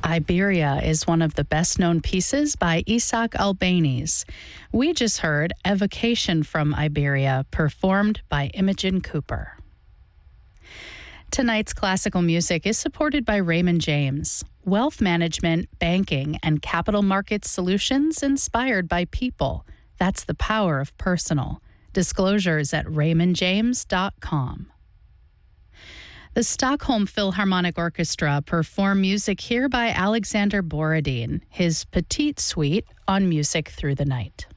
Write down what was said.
Iberia is one of the best-known pieces by Isaac Albeniz. We just heard Evocation from Iberia, performed by Imogen Cooper. Tonight's classical music is supported by Raymond James. Wealth management, banking, and capital markets solutions inspired by people. That's the power of personal. Disclosures at raymondjames.com. The Stockholm Philharmonic Orchestra perform music here by Alexander Borodin, his Petite Suite on Music Through the Night.